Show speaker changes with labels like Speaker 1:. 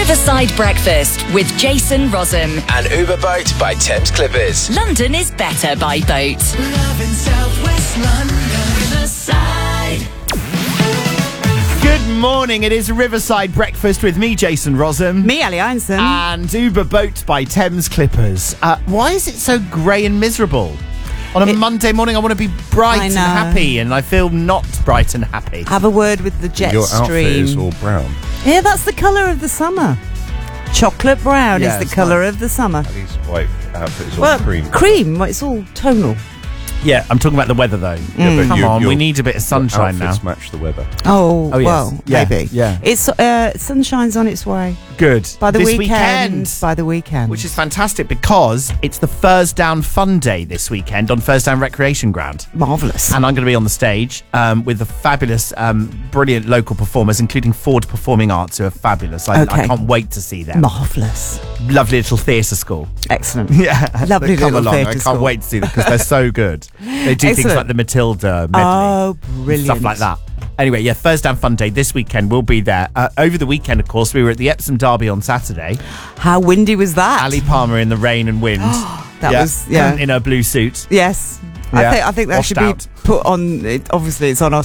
Speaker 1: Riverside Breakfast with Jason Rossum.
Speaker 2: And Uber Boat by Thames Clippers.
Speaker 1: London is better by boat.
Speaker 3: Love in South West London. Riverside.
Speaker 4: Good morning, it is Riverside Breakfast with me, Jason Rossum.
Speaker 5: Me, Ali Einstein.
Speaker 4: And Uber Boat by Thames Clippers. Why is it so grey and miserable? On a Monday morning, I want to be bright and happy, and I feel not bright and happy.
Speaker 5: Have a word with the jet
Speaker 6: Your
Speaker 5: stream.
Speaker 6: outfit is all brown.
Speaker 5: Yeah, that's the colour of the summer. Chocolate brown is the colour of the summer.
Speaker 6: Ali's white outfit is all cream.
Speaker 5: Cream, well, it's all tonal.
Speaker 4: Yeah, I'm talking about the weather, though.
Speaker 6: Yeah, but
Speaker 4: Come on,
Speaker 6: your
Speaker 4: we need a bit of sunshine now.
Speaker 6: outfits match the weather.
Speaker 5: Oh
Speaker 4: yes.
Speaker 5: well,
Speaker 4: Yeah,
Speaker 5: maybe.
Speaker 4: yeah.
Speaker 5: It's sunshine's on its way.
Speaker 4: Good.
Speaker 5: By the
Speaker 4: this
Speaker 5: weekend. By the weekend.
Speaker 4: Which is fantastic because it's the Furs Down Fun Day this weekend on Furs Down Recreation Ground.
Speaker 5: Marvellous.
Speaker 4: And I'm going to be on the stage with the fabulous, brilliant local performers, including Ford Performing Arts, who are fabulous. I can't wait to see them.
Speaker 5: Marvellous.
Speaker 4: Lovely little theatre school.
Speaker 5: Excellent.
Speaker 4: Yeah.
Speaker 5: Lovely
Speaker 4: Come
Speaker 5: little
Speaker 4: along.
Speaker 5: theatre
Speaker 4: I can't
Speaker 5: school.
Speaker 4: wait to see them because they're so good. They do things
Speaker 5: Excellent.
Speaker 4: like the Matilda medley.
Speaker 5: Oh, brilliant.
Speaker 4: Stuff like that. Anyway, yeah, Furs Down Fun Day this weekend. We'll be there. Over the weekend, of course, we were at the Epsom Derby on Saturday.
Speaker 5: How windy was that?
Speaker 4: Ali Palmer in the rain and wind.
Speaker 5: That was, yeah.
Speaker 4: In her blue suit.
Speaker 5: Yes.
Speaker 4: Yeah.
Speaker 5: I think that
Speaker 4: Washed
Speaker 5: should
Speaker 4: out.
Speaker 5: be put on. Obviously, it's on our